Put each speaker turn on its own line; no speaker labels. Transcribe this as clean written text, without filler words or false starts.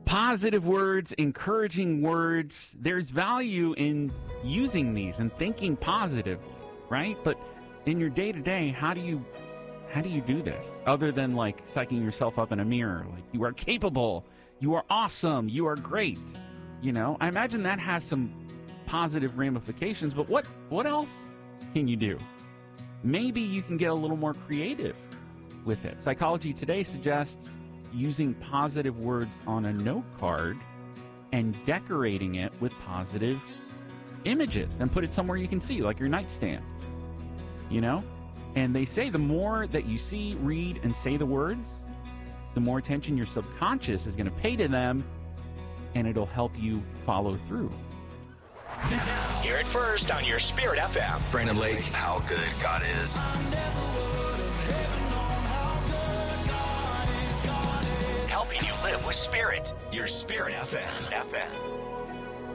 positive words, encouraging words. There's value in using these and thinking positive, right? But in your day-to-day, how do you do this? Other than like psyching yourself up in a mirror, like you are capable, you are awesome, you are great. You know, I imagine that has some positive ramifications, but what else can you do? Maybe you can get a little more creative with it. Psychology Today suggests using positive words on a note card and decorating it with positive images and put it somewhere you can see, like your nightstand. You know? And they say the more that you see, read, and say the words, the more attention your subconscious is going to pay to them, and it'll help you follow through.
Hear it first on your Spirit FM.
Brandon Lake, how good God is.
Helping you live with Spirit. Your Spirit FM.